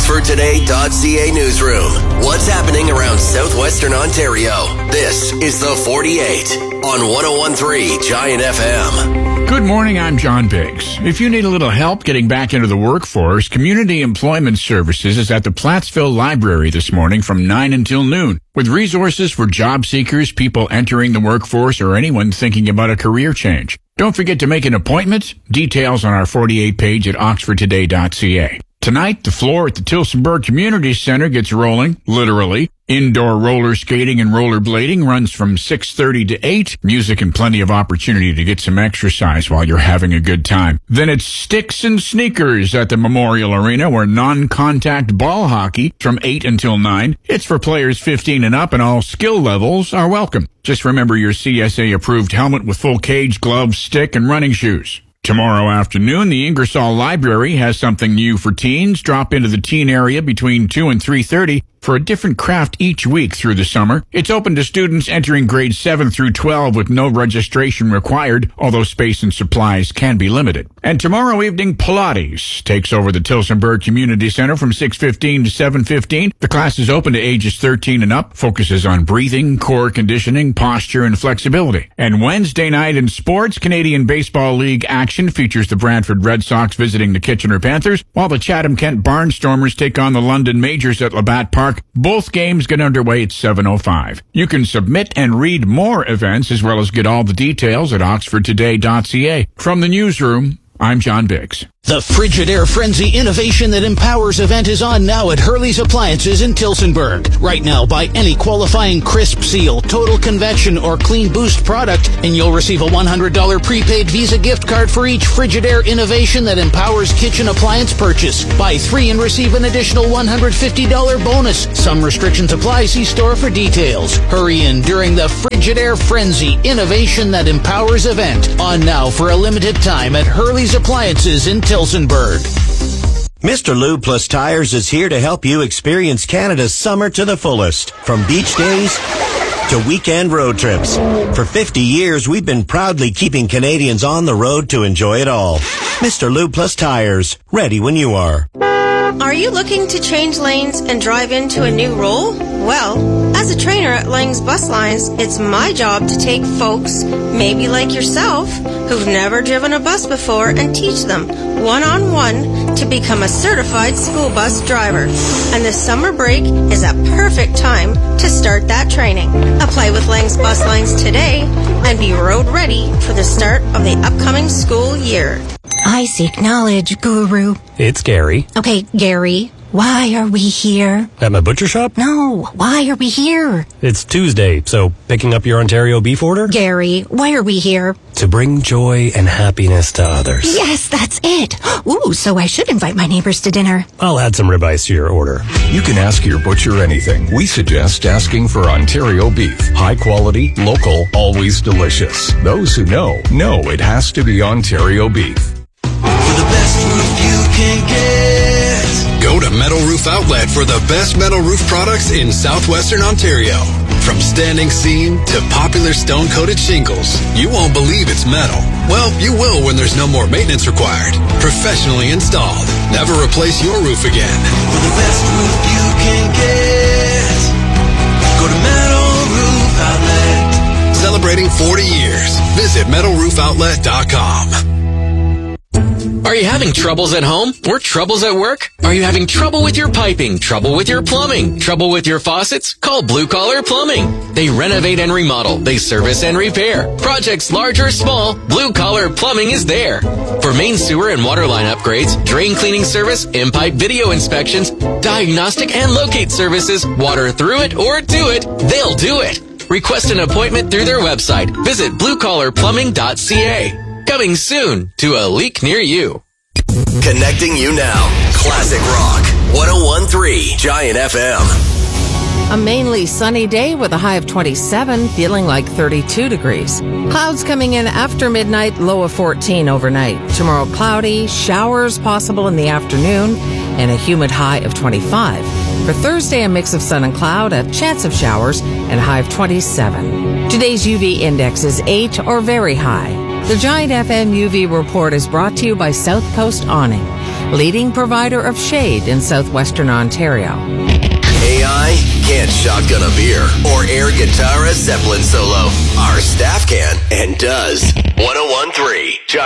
OxfordToday.ca newsroom. What's happening around southwestern Ontario? This is the 48 on 101.3 Giant FM. Good morning, I'm John Biggs. If you need a little help getting back into the workforce, Community Employment Services is at the Plattsville Library this morning from 9 until noon, with resources for job seekers, people entering the workforce, or anyone thinking about a career change. Don't forget to make an appointment. Details on our 48 page at oxfordtoday.ca. Tonight, the floor at the Tillsonburg Community Center gets rolling, literally. Indoor roller skating and rollerblading runs from 6:30 to 8. Music and plenty of opportunity to get some exercise while you're having a good time. Then it's Sticks and Sneakers at the Memorial Arena, where non-contact ball hockey from 8 until 9. It's for players 15 and up, and all skill levels are welcome. Just remember your CSA-approved helmet with full cage, gloves, stick, and running shoes. Tomorrow afternoon, the Ingersoll Library has something new for teens. Drop into the teen area between 2 and 3:30 for a different craft each week through the summer. It's open to students entering grades 7 through 12 with no registration required, although space and supplies can be limited. And tomorrow evening, Pilates takes over the Tillsonburg Community Center from 6:15 to 7:15. The class is open to ages 13 and up, focuses on breathing, core conditioning, posture, and flexibility. And Wednesday night in sports, Canadian Baseball League action features the Brantford Red Sox visiting the Kitchener Panthers, while the Chatham-Kent Barnstormers take on the London Majors at Labatt Park. Both games get underway at 7:05. You can submit and read more events as well as get all the details at oxfordtoday.ca. From the newsroom, I'm John Biggs. The Frigidaire Frenzy Innovation That Empowers event is on now at Hurley's Appliances in Tillsonburg. Right now, buy any qualifying Crisp Seal, Total Convection, or Clean Boost product, and you'll receive a $100 prepaid Visa gift card for each Frigidaire Innovation That Empowers kitchen appliance purchase. Buy 3 and receive an additional $150 bonus. Some restrictions apply. See store for details. Hurry in during the Frigidaire Frenzy Innovation That Empowers event. On now for a limited time at Hurley's Appliances in Tillsonburg. Mr. Lube Plus Tires is here to help you experience Canada's summer to the fullest. From beach days to weekend road trips. For 50 years, we've been proudly keeping Canadians on the road to enjoy it all. Mr. Lube Plus Tires, ready when you are. Are you looking to change lanes and drive into a new role? Well, as a trainer at Lang's Bus Lines, it's my job to take folks, maybe like yourself, who've never driven a bus before and teach them one-on-one to become a certified school bus driver. And the summer break is a perfect time to start that training. Apply with Lang's Bus Lines today and be road ready for the start of the upcoming school year. I seek knowledge, Guru. It's Gary. Okay, Gary, why are we here? At my butcher shop? No, why are we here? It's Tuesday, so picking up your Ontario beef order? Gary, why are we here? To bring joy and happiness to others. Yes, that's it. Ooh, so I should invite my neighbors to dinner. I'll add some ribeyes to your order. You can ask your butcher anything. We suggest asking for Ontario beef. High quality, local, always delicious. Those who know it has to be Ontario beef. For the best roof you can get, go to Metal Roof Outlet for the best metal roof products in southwestern Ontario. From standing seam to popular stone-coated shingles, you won't believe it's metal. Well, you will when there's no more maintenance required. Professionally installed. Never replace your roof again. For the best roof you can get, go to Metal Roof Outlet. Celebrating 40 years. Visit metalroofoutlet.com. Are you having troubles at home or troubles at work? Are you having trouble with your piping, trouble with your plumbing, trouble with your faucets? Call Blue Collar Plumbing. They renovate and remodel. They service and repair. Projects large or small, Blue Collar Plumbing is there. For main sewer and water line upgrades, drain cleaning service, in-pipe video inspections, diagnostic and locate services, water through it or to it, they'll do it. Request an appointment through their website. Visit bluecollarplumbing.ca. Coming soon to a leak near you. Connecting you now. Classic Rock. 101.3 Giant FM. A mainly sunny day with a high of 27, feeling like 32 degrees. Clouds coming in after midnight, low of 14 overnight. Tomorrow cloudy, showers possible in the afternoon, and a humid high of 25. For Thursday, a mix of sun and cloud, a chance of showers, and a high of 27. Today's UV index is 8 or very high. The Giant FM UV report is brought to you by South Coast Awning. leading provider of shade in southwestern Ontario. AI can't shotgun a beer or air guitar a Zeppelin solo. Our staff can and does. 101.3 Giant.